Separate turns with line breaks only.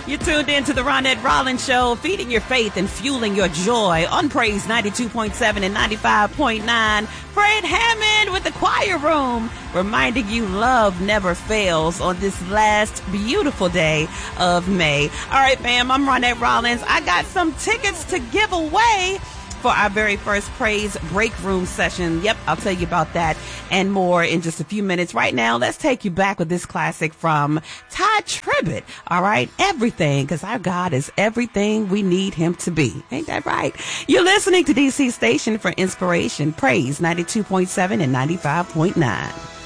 You're tuned in to the Ronette Rollins Show, feeding your faith and fueling your joy on Praise 92.7 and 95.9. Fred Hammond with the Choir Room, reminding you love never fails on this last beautiful day of May. All right, fam, I'm Ronette Rollins. I got some tickets to give away for our very first Praise Break Room session. Yep, I'll tell you about that and more in just a few minutes. Right now, let's take you back with this classic from Ty Tribbett. All right, everything, because our God is everything we need him to be. Ain't that right? You're listening to DC Station for Inspiration, Praise 92.7 and 95.9.